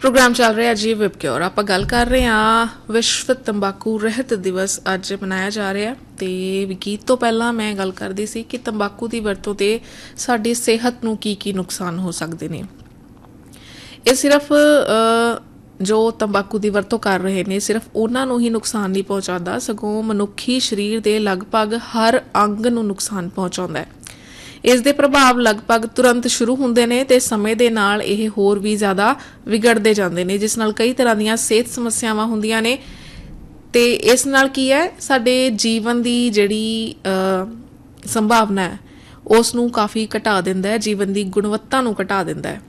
Programme चल रहा जी विपक्योर। आप गल कर रहे हैं विश्व तंबाकू रहत दिवस अज मनाया जा रहा है। तो गीत तो पहला मैं गल करती सी कि तंबाकू की वरतों ते साडी सेहत नूं की नुकसान हो सकते हैं। ये सिर्फ जो तंबाकू की वरतों कर रहे हैं सिर्फ उन्होंने ही नुकसान नहीं पहुँचाता, सगों मनुखी शरीर के लगभग हर अंग नूं नुकसान पहुँचाता है। इस दे प्रभाव लगभग तुरंत शुरू होंदे ने ते समय दे नाल ये होर भी ज़्यादा विगड़ते जाते हैं, जिस नाल कई तरह दी सेहत समस्यावां हुंदियां ने। ते इस नाल की है साडे जीवन की जिहड़ी संभावना है उस नूं काफ़ी घटा दिंदा है, जीवन की गुणवत्ता नूं घटा दिंदा है।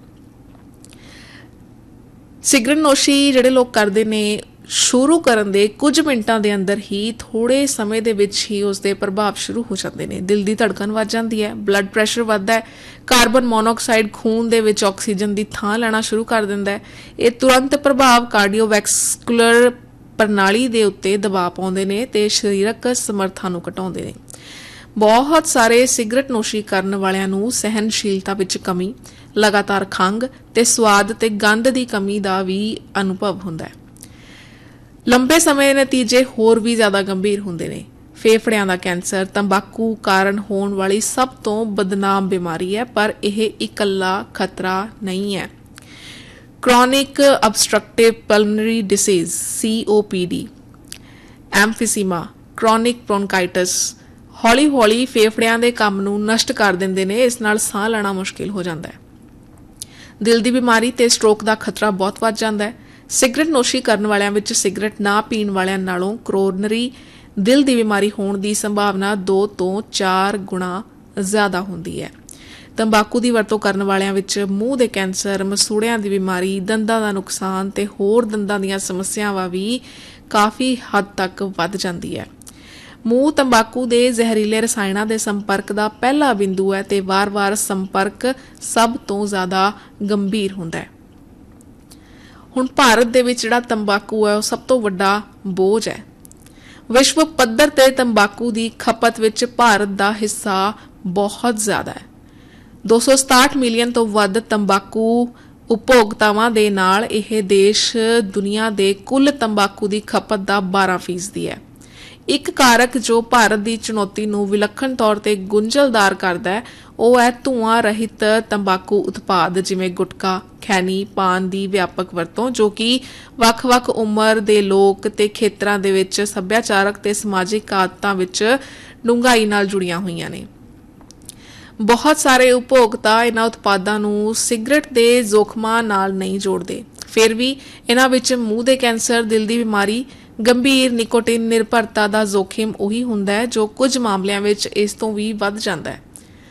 सिगरट नोशी जिहड़े लोग करदे ने शुरू करन दे कुछ मिनटां दे अंदर ही थोड़े समय दे विच ही उसदे प्रभाव शुरू हो जाते हैं। दिल की धड़कन वध जाती है, ब्लड प्रैशर वधदा है, कार्बन मोनोऑक्साइड खून दे विच ऑक्सीजन की थां लैना शुरू कर दिंदा है। ये तुरंत प्रभाव कार्डियोवैस्कुलर प्रणाली दे उत्ते दबाव पाउंदे ने ते शरीरक समर्था नूं घटाउंदे ने। बहुत सारे सिगरट नोशी करन वालियां नूं सहनशीलता विच कमी, लगातार खंघ ते स्वाद ते गंध की कमी का भी अनुभव हुंदा है। लंबे समय नतीजे होर भी ज़्यादा गंभीर होंदे ने। फेफड़ियां दा कैंसर तंबाकू कारण होने वाली सब तो बदनाम बीमारी है, पर यह इकल्ला खतरा नहीं है। Chronic obstructive pulmonary disease COPD, emphysema, chronic bronchitis हौली हौली फेफड़ियां दे काम नूं नष्ट कर दिंदे ने। इस नाल साह लेना मुश्किल हो जाता है। दिल की बीमारी ते स्ट्रोक का खतरा बहुत वध जाता है। सिगरट नोशी करन वालियां विच सिगरट ना पीण वालियां नालों कोरोनरी दिल की बीमारी होने की संभावना 2 तो 4 गुणा ज़्यादा होंदी है। तंबाकू की वरतों करन वालियां विच मूँह दे कैंसर, मसूड़ियां की बीमारी, दंदां दा नुकसान ते होर दंदां दीयां समस्यावां भी काफ़ी हद तक वध जांदी है। मूँह तंबाकू के जहरीले रसायणों के संपर्क का पहला बिंदु है ते वार-वार संपर्क सब तो ज़्यादा गंभीर होंदा है। हुण भारत दे विच जिहड़ा तंबाकू है वह सब तो वड्डा बोझ है। विश्व पद्धर ते तंबाकू की खपत विच भारत का हिस्सा बहुत ज़्यादा है। 267 मिलियन तो वध तंबाकू उपभोक्तावां दे नाल यह देश दुनिया के कुल तंबाकू की खपत का 12% है। एक कारक जो भारत की चुनौती नूं विलक्षण तौर ते गुंझलदार करदा है वह है धुआं रहित तंबाकू उत्पाद जिवें गुटखा, खैनी, पान की व्यापक वरतों, जो कि वख-वख उम्र के लोग ते खेतरां दे विच सभ्याचारक ते समाजिक आदतां विच डूंघाई नाल जुड़ियां होईयां ने। बहुत सारे उपभोक्ता इन्हां उत्पादां नूं सिगरट दे जोखमां नाल नहीं जोड़ते, फिर भी इन्हां विच मूँह दे कैंसर, दिल की बीमारी, गंभीर निकोटिन निर्भरता का जोखिम उही हुंदा है जो कुछ मामलों में इस तो भी वध जांदा है।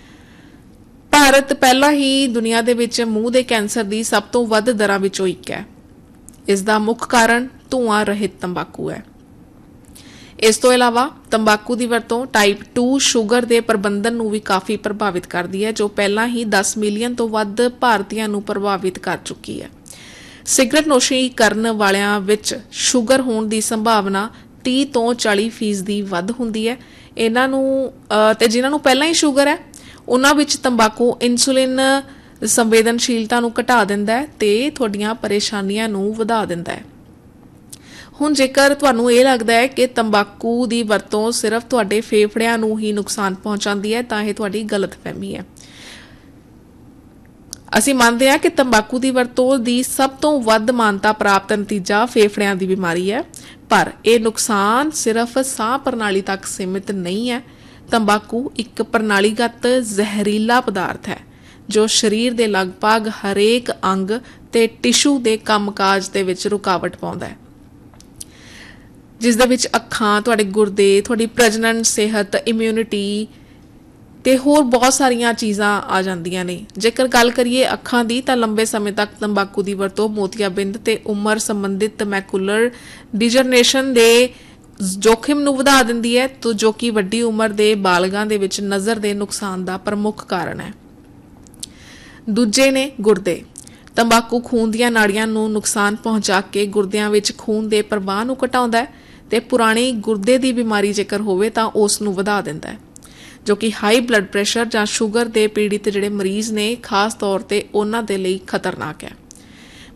भारत पहला ही दुनिया दे विच मूँह दे कैंसर की सब तो वध दरां विचों एक है। इसका मुख्य कारण धुआं रहित तंबाकू है। इस तो इलावा तंबाकू की वरतों टाइप 2 शुगर के प्रबंधन नूं भी काफ़ी प्रभावित करती है, जो पहला ही 10 मिलियन तो वध भारतीयों नूं प्रभावित कर चुकी है। सिगरट नोशी करन वालियां विच शुगर होने की संभावना 30 तो 40% वध हुंदी है। इन्हां नूं ते जिन्हां नूं पहलां ही शुगर है उन्हां विच तंबाकू इंसुलिन संवेदनशीलता नूं घटा दिंदा है ते तुहाडीआं परेशानियां नूं वधा दिंदा है। हुण जेकर तुहानूं इह लगदा है कि तंबाकू की वरतों सिर्फ तुहाडे फेफड़िਆਂ नूं ही नुकसान पहुंचाती है तां इह तुहाडी गलतफहमी है। ਅਸੀਂ ਮੰਨਦੇ ਹਾਂ कि तंबाकू की वरतों की सब तो वध मानता प्राप्त नतीजा फेफड़िਆਂ की बीमारी है, पर यह नुकसान सिर्फ साह प्रणाली तक सीमित नहीं है। तंबाकू एक प्रणालीगत जहरीला पदार्थ है जो शरीर के लगभग हरेक अंग ते टिशू के कामकाज दे विच रुकावट पाउंदा है, जिस दे विच अखां, तुहाडे गुरदे, तुहाडी प्रजनन सेहत, इम्यूनिटी ते होर बहुत सारिया चीज़ां आ जांदियां ने। जेकर गल करिए अखां दी तां लंबे समय तक तंबाकू की वरतों मोतियाबिंद ते उम्र संबंधित मैकुलर डिजनरेशन दे जोखिम नूं वधा दिंदी है, तो जो कि वड्डी उम्र के बालगां दे विच नज़र के नुकसान का प्रमुख कारण है। दूजे ने गुरदे। तंबाकू खून दीआं नाड़ियां नूं नुकसान पहुंचा के गुरदियां विच खून के प्रवाह नूं घटाउंदा है ते पुरानी गुरदे की बीमारी जेकर होवे तां उस नूं वधा दिंदा है, जो कि हाई ब्लड प्रैशर ਜਾਂ ਸ਼ੂਗਰ ਦੇ ਪੀੜਿਤ ਜਿਹੜੇ ਮਰੀਜ਼ ਨੇ ਖਾਸ ਤੌਰ ਤੇ ਉਹਨਾਂ ਦੇ ਲਈ ਖਤਰਨਾਕ ਹੈ।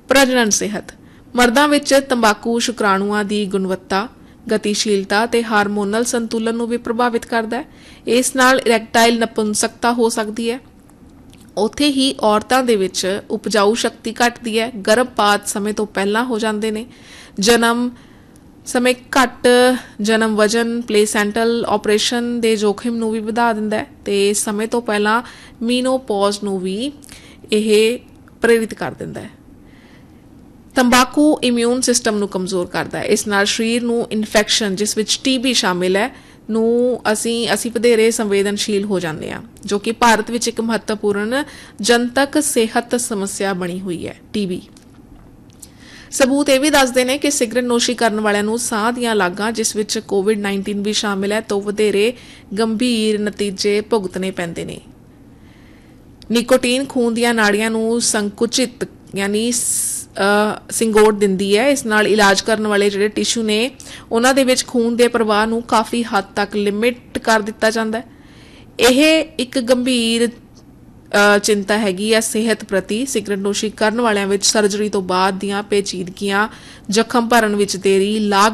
ਪ੍ਰਜਨਨ ਸਿਹਤ। ਮਰਦਾਂ ਵਿੱਚ ਤੰਬਾਕੂ ਸ਼ੁਕਰਾਣੂਆਂ ਦੀ ਗੁਣਵੱਤਾ, ਗਤੀਸ਼ੀਲਤਾ ਤੇ ਹਾਰਮੋਨਲ ਸੰਤੁਲਨ ਨੂੰ ਵੀ ਪ੍ਰਭਾਵਿਤ ਕਰਦਾ ਹੈ। ਇਸ ਨਾਲ ਇਰੈਕਟਾਈਲ ਨਪੁੰਸਕਤਾ ਹੋ ਸਕਦੀ ਹੈ। ਉੱਥੇ ਹੀ ਔਰਤਾਂ ਦੇ ਵਿੱਚ ਉਪਜਾਊ ਸ਼ਕਤੀ ਘਟਦੀ ਹੈ, ਗਰਭਪਾਤ ਸਮੇਂ ਤੋਂ ਪਹਿਲਾਂ ਹੋ ਜਾਂਦੇ ਨੇ, ਜਨਮ ਸਮੇਂ ਘੱਟ ਜਨਮ ਵਜਨ ਪਲੇਸੈਂਟਲ ਆਪਰੇਸ਼ਨ ਦੇ ਜੋਖਿਮ ਨੂੰ ਵੀ ਵਧਾ ਦਿੰਦਾ ਹੈ ਤੇ ਸਮੇਂ ਤੋਂ ਪਹਿਲਾਂ ਮੀਨੋਪੌਜ਼ ਨੂੰ ਵੀ ਇਹ ਪ੍ਰੇਰਿਤ ਕਰ ਦਿੰਦਾ ਹੈ। ਤੰਬਾਕੂ ਇਮਿਊਨ ਸਿਸਟਮ ਨੂੰ ਕਮਜ਼ੋਰ ਕਰਦਾ ਹੈ। ਇਸ ਨਾਲ ਸਰੀਰ ਨੂੰ ਇਨਫੈਕਸ਼ਨ, ਜਿਸ ਵਿੱਚ TB ਸ਼ਾਮਿਲ ਹੈ, ਨੂੰ ਅਸੀਂ ਵਧੇਰੇ ਸੰਵੇਦਨਸ਼ੀਲ ਹੋ ਜਾਂਦੇ ਹਾਂ, ਜੋ ਕਿ ਭਾਰਤ ਵਿੱਚ ਇੱਕ ਮਹੱਤਵਪੂਰਨ ਜਨਤਕ ਸਿਹਤ ਸਮੱਸਿਆ ਬਣੀ ਹੋਈ ਹੈ। TB ਸਬੂਤ ਇਹ ਵੀ ਦੱਸਦੇ ਨੇ ਕਿ ਸਿਗਰਟ ਨੋਸ਼ੀ ਕਰਨ ਵਾਲਿਆਂ ਨੂੰ ਸਾਹ ਦੀਆਂ ਲਾਗਾਂ, ਜਿਸ ਵਿੱਚ COVID-19 ਵੀ ਸ਼ਾਮਿਲ ਹੈ, ਤੋਂ ਵਧੇਰੇ ਗੰਭੀਰ ਨਤੀਜੇ ਭੁਗਤਣੇ ਪੈਂਦੇ ਨੇ। ਨਿਕੋਟੀਨ ਖੂਨ ਦੀਆਂ ਨਾੜੀਆਂ ਨੂੰ ਸੰਕੁਚਿਤ ਯਾਨੀ ਸਿੰਗੋੜ ਦਿੰਦੀ ਹੈ। ਇਸ ਨਾਲ ਇਲਾਜ ਕਰਨ ਵਾਲੇ ਜਿਹੜੇ ਟਿਸ਼ੂ ਨੇ ਉਹਨਾਂ ਦੇ ਵਿੱਚ ਖੂਨ ਦੇ ਪ੍ਰਵਾਹ ਨੂੰ ਕਾਫੀ ਹੱਦ ਤੱਕ ਲਿਮਿਟ ਕਰ ਦਿੱਤਾ ਜਾਂਦਾ ਹੈ। ਇਹ ਇੱਕ ਗੰਭੀਰ ਚਿੰਤਾ ਹੈਗੀ ਆ ਸਿਹਤ ਪ੍ਰਤੀ। ਸਿਗਰਟ ਨੋਸ਼ੀ ਕਰਨ ਵਾਲਿਆਂ ਵਿੱਚ ਸਰਜਰੀ ਤੋਂ ਬਾਅਦ ਦੀਆਂ ਪੇਚੀਦਗੀਆਂ, ਜ਼ਖਮ ਭਰਨ ਵਿੱਚ ਦੇਰੀ, ਲਾਗ